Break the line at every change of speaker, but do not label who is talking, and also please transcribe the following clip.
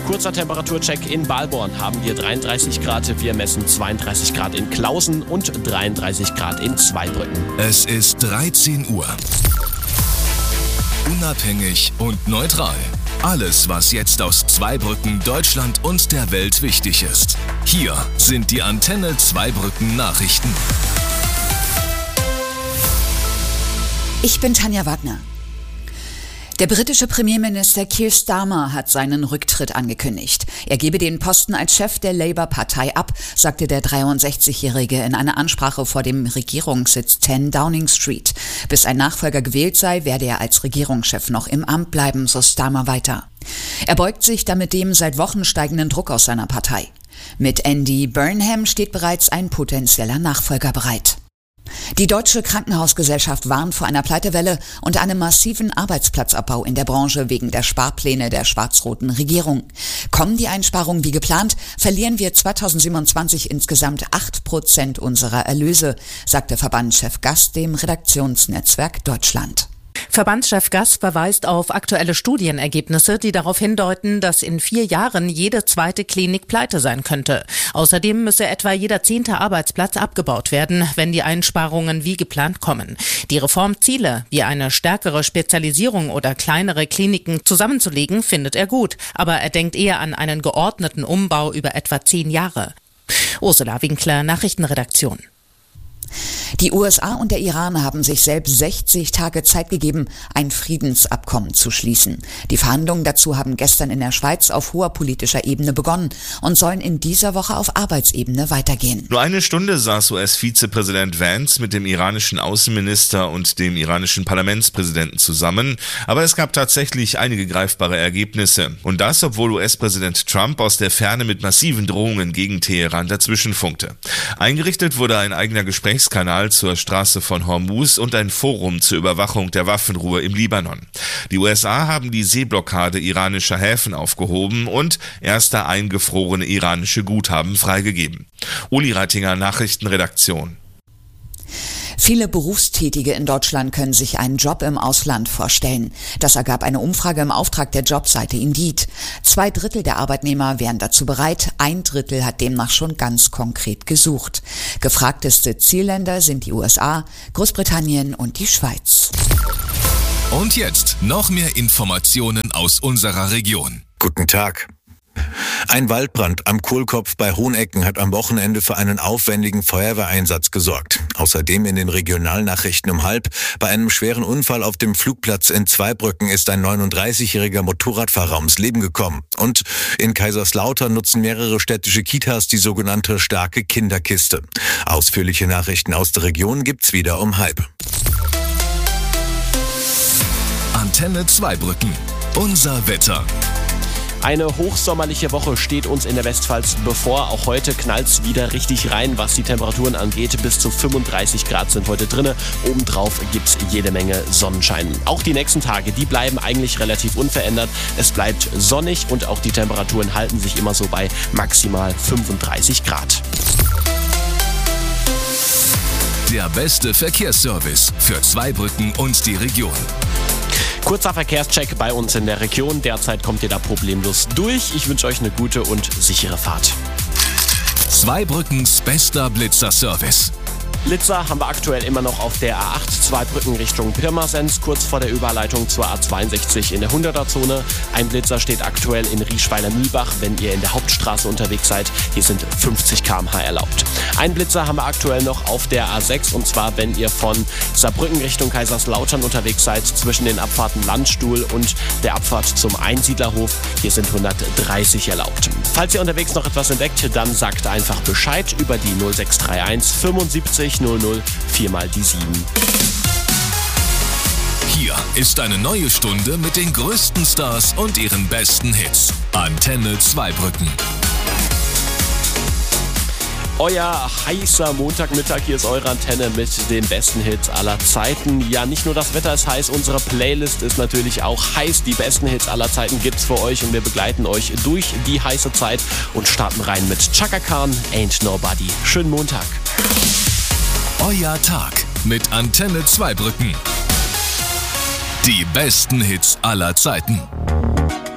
Kurzer Temperaturcheck: in Balborn haben wir 33 Grad, wir messen 32 Grad in Klausen und 33 Grad in Zweibrücken.
Es ist 13 Uhr. Unabhängig und neutral. Alles, was jetzt aus Zweibrücken, Deutschland und der Welt wichtig ist. Hier sind die Antenne Zweibrücken Nachrichten.
Ich bin Tanja Wagner. Der britische Premierminister Keir Starmer hat seinen Rücktritt angekündigt. Er gebe den Posten als Chef der Labour-Partei ab, sagte der 63-Jährige in einer Ansprache vor dem Regierungssitz 10 Downing Street. Bis ein Nachfolger gewählt sei, werde er als Regierungschef noch im Amt bleiben, so Starmer weiter. Er beugt sich damit dem seit Wochen steigenden Druck aus seiner Partei. Mit Andy Burnham steht bereits ein potenzieller Nachfolger bereit. Die Deutsche Krankenhausgesellschaft warnt vor einer Pleitewelle und einem massiven Arbeitsplatzabbau in der Branche wegen der Sparpläne der schwarz-roten Regierung. Kommen die Einsparungen wie geplant, verlieren wir 2027 insgesamt 8% unserer Erlöse, sagte Verbandschef Gass dem Redaktionsnetzwerk Deutschland.
Verbandschef Gass verweist auf aktuelle Studienergebnisse, die darauf hindeuten, dass in 4 Jahren jede zweite Klinik pleite sein könnte. Außerdem müsse etwa jeder 10. Arbeitsplatz abgebaut werden, wenn die Einsparungen wie geplant kommen. Die Reformziele, wie eine stärkere Spezialisierung oder kleinere Kliniken zusammenzulegen, findet er gut. Aber er denkt eher an einen geordneten Umbau über etwa 10 Jahre. Ursula Winkler, Nachrichtenredaktion.
Die USA und der Iran haben sich selbst 60 Tage Zeit gegeben, ein Friedensabkommen zu schließen. Die Verhandlungen dazu haben gestern in der Schweiz auf hoher politischer Ebene begonnen und sollen in dieser Woche auf Arbeitsebene weitergehen.
Nur eine Stunde saß US-Vizepräsident Vance mit dem iranischen Außenminister und dem iranischen Parlamentspräsidenten zusammen. Aber es gab tatsächlich einige greifbare Ergebnisse. Und das, obwohl US-Präsident Trump aus der Ferne mit massiven Drohungen gegen Teheran dazwischenfunkte. Eingerichtet wurde ein eigener Gesprächskanal zur Straße von Hormuz und ein Forum zur Überwachung der Waffenruhe im Libanon. Die USA haben die Seeblockade iranischer Häfen aufgehoben und erste eingefrorene iranische Guthaben freigegeben. Uli Reitinger, Nachrichtenredaktion.
Viele Berufstätige in Deutschland können sich einen Job im Ausland vorstellen. Das ergab eine Umfrage im Auftrag der Jobseite Indeed. 2/3 der Arbeitnehmer wären dazu bereit, 1/3 hat demnach schon ganz konkret gesucht. Gefragteste Zielländer sind die USA, Großbritannien und die Schweiz.
Und jetzt noch mehr Informationen aus unserer Region.
Guten Tag. Ein Waldbrand am Kohlkopf bei Hohenecken hat am Wochenende für einen aufwendigen Feuerwehreinsatz gesorgt. Außerdem in den Regionalnachrichten um 12:30: bei einem schweren Unfall auf dem Flugplatz in Zweibrücken ist ein 39-jähriger Motorradfahrer ums Leben gekommen. Und in Kaiserslautern nutzen mehrere städtische Kitas die sogenannte starke Kinderkiste. Ausführliche Nachrichten aus der Region gibt's wieder um 12:30.
Antenne Zweibrücken. Unser Wetter.
Eine hochsommerliche Woche steht uns in der Westpfalz bevor. Auch heute knallt's wieder richtig rein, was die Temperaturen angeht. Bis zu 35 Grad sind heute drinne. Obendrauf gibt's jede Menge Sonnenschein. Auch die nächsten Tage, die bleiben eigentlich relativ unverändert. Es bleibt sonnig und auch die Temperaturen halten sich immer so bei maximal 35 Grad.
Der beste Verkehrsservice für Zweibrücken und die Region.
Kurzer Verkehrscheck bei uns in der Region. Derzeit kommt ihr da problemlos durch. Ich wünsche euch eine gute und sichere Fahrt.
Zweibrückens bester Blitzer-Service.
Blitzer haben wir aktuell immer noch auf der A8 Zweibrücken Richtung Pirmasens, kurz vor der Überleitung zur A62 in der 100er-Zone. Ein Blitzer steht aktuell in Rieschweiler-Mühlbach, wenn ihr in der Hauptstraße unterwegs seid. Hier sind 50 km/h erlaubt. Ein Blitzer haben wir aktuell noch auf der A6 und zwar, wenn ihr von Saarbrücken Richtung Kaiserslautern unterwegs seid, zwischen den Abfahrten Landstuhl und der Abfahrt zum Einsiedlerhof. Hier sind 130 erlaubt. Falls ihr unterwegs noch etwas entdeckt, dann sagt einfach Bescheid über die 0631 75 00 4 die 7.
Hier ist eine neue Stunde mit den größten Stars und ihren besten Hits. Antenne Zweibrücken.
Euer heißer Montagmittag, hier ist eure Antenne mit den besten Hits aller Zeiten. Ja, nicht nur das Wetter ist heiß, unsere Playlist ist natürlich auch heiß. Die besten Hits aller Zeiten gibt's für euch und wir begleiten euch durch die heiße Zeit und starten rein mit Chaka Khan, Ain't Nobody. Schönen Montag.
Euer Tag mit Antenne Zweibrücken. Die besten Hits aller Zeiten.